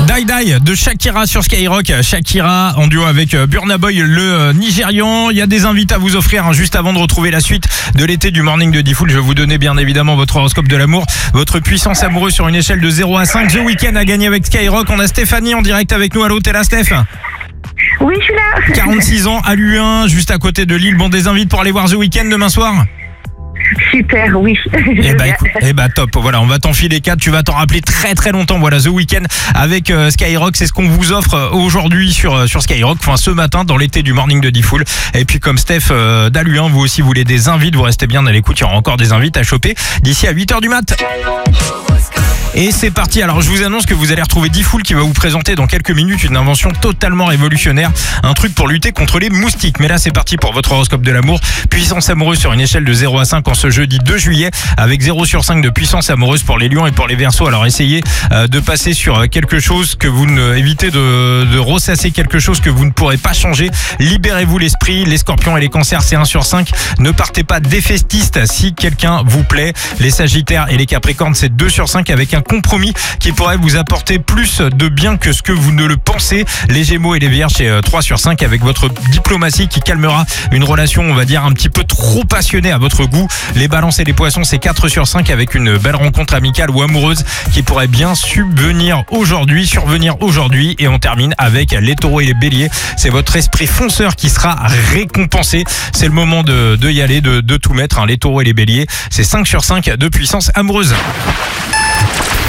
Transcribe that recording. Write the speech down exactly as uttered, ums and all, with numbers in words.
Die Die de Shakira sur Skyrock. Shakira en duo avec Burna Boy, le Nigérian. Il y a des invités à vous offrir hein, juste avant de retrouver la suite de l'été du Morning de Diffoul. Je vais vous donner bien évidemment votre horoscope de l'amour, votre puissance amoureuse sur une échelle de zéro à cinq. The Weeknd a gagné avec Skyrock. On a Stéphanie en direct avec nous. Allô, t'es là, Steph? Oui, je suis là. quarante-six ans, à l'U un, juste à côté de Lille. Bon, des invités pour aller voir The Weeknd demain soir? Super, oui. Eh bah, écoute, eh bah top, voilà, on va t'enfiler quatre, tu vas t'en rappeler très très longtemps. Voilà, The Weeknd avec euh, Skyrock, c'est ce qu'on vous offre aujourd'hui sur, sur Skyrock, enfin ce matin dans l'été du Morning de Diffoul. Et puis comme Steph euh, d'Alu un, vous aussi voulez des invites, vous restez bien à l'écoute, il y aura encore des invites à choper d'ici à huit heures du mat. Et c'est parti, alors je vous annonce que vous allez retrouver Diffoul qui va vous présenter dans quelques minutes une invention totalement révolutionnaire, un truc pour lutter contre les moustiques. Mais là c'est parti pour votre horoscope de l'amour, puissance amoureuse sur une échelle de zéro à cinq en ce jeudi deux juillet, avec zéro sur cinq de puissance amoureuse pour les lions et pour les verseaux. Alors essayez euh, de passer sur quelque chose que vous ne, évitez de, de ressasser quelque chose que vous ne pourrez pas changer. Libérez-vous l'esprit, les scorpions et les cancers c'est un sur cinq, ne partez pas défaitiste si quelqu'un vous plaît. Les sagittaires et les capricornes c'est deux sur cinq avec un compromis qui pourrait vous apporter plus de bien que ce que vous ne le pensez. Les gémeaux et les vierges c'est trois sur cinq avec votre diplomatie qui calmera une relation on va dire un petit peu trop passionnée à votre goût. Les balances et les poissons c'est quatre sur cinq avec une belle rencontre amicale ou amoureuse qui pourrait bien subvenir aujourd'hui, survenir aujourd'hui. Et on termine avec les taureaux et les béliers, c'est votre esprit fonceur qui sera récompensé. C'est le moment de, de y aller, de, de tout mettre hein. Les taureaux et les béliers c'est cinq sur cinq de puissance amoureuse.